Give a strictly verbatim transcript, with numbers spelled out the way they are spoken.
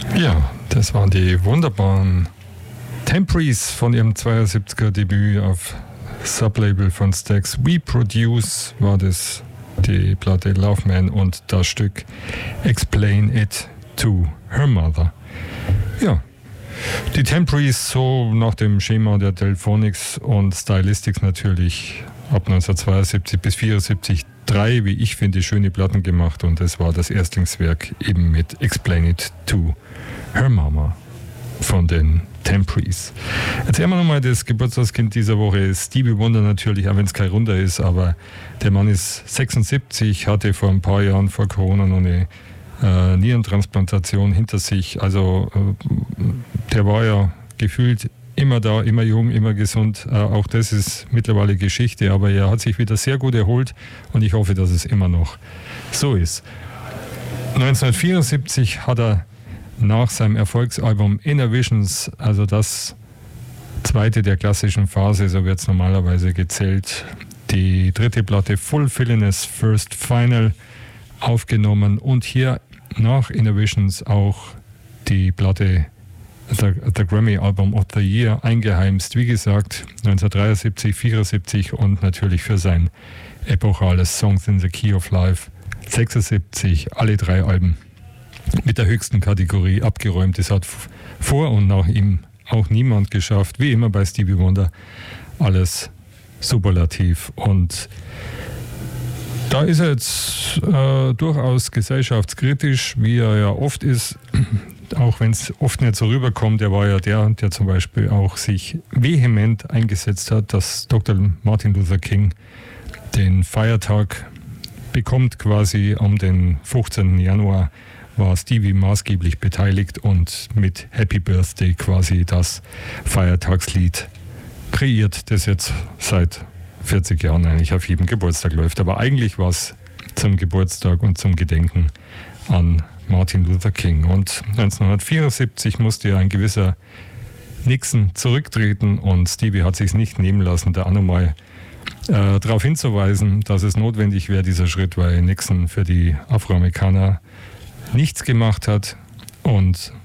Ja, das waren die wunderbaren Temprees von ihrem zweiundsiebziger Debüt auf Sublabel von Stax. We Produce war das, die Platte Love Man und das Stück Explain It to Her Mother. Ja, die Temprees so nach dem Schema der Delphonics und Stylistics natürlich ab neunzehnhundertzweiundsiebzig bis vierundsiebzig drei, wie ich finde, schöne Platten gemacht und das war das Erstlingswerk eben mit Explain It to Her Mama von den Temprees. Erzählen wir nochmal das Geburtstagskind dieser Woche, Stevie Wonder natürlich, auch wenn es kein Runder ist, aber der Mann ist sechsundsiebzig, hatte vor ein paar Jahren vor Corona noch eine äh, Nierentransplantation hinter sich, also äh, der war ja gefühlt immer da, immer jung, immer gesund. Äh, auch das ist mittlerweile Geschichte, aber er hat sich wieder sehr gut erholt und ich hoffe, dass es immer noch so ist. neunzehnhundertvierundsiebzig hat er nach seinem Erfolgsalbum Inner Visions, also das zweite der klassischen Phase, so wird es normalerweise gezählt, die dritte Platte Full Villainous First Final aufgenommen und hier nach Inner Visions auch die Platte The, the Grammy Album of the Year eingeheimst, wie gesagt, neunzehnhundertdreiundsiebzig, vierundsiebzig und natürlich für sein epochales Songs in the Key of Life sechsundsiebzig, alle drei Alben mit der höchsten Kategorie abgeräumt. Das hat vor und nach ihm auch niemand geschafft, wie immer bei Stevie Wonder, alles superlativ und da ist er jetzt äh, durchaus gesellschaftskritisch, wie er ja oft ist, auch wenn es oft nicht so rüberkommt. Er war ja der, der zum Beispiel auch sich vehement eingesetzt hat, dass Doktor Martin Luther King den Feiertag bekommt. Quasi um den fünfzehnten Januar war Stevie maßgeblich beteiligt und mit Happy Birthday quasi das Feiertagslied kreiert, das jetzt seit vierzig Jahren eigentlich auf jedem Geburtstag läuft. Aber eigentlich war es zum Geburtstag und zum Gedenken an Martin Luther King. Und neunzehnhundertvierundsiebzig musste ja ein gewisser Nixon zurücktreten und Stevie hat sich nicht nehmen lassen, da auch nochmal äh, darauf hinzuweisen, dass es notwendig wäre, dieser Schritt, weil Nixon für die Afroamerikaner nichts gemacht hat und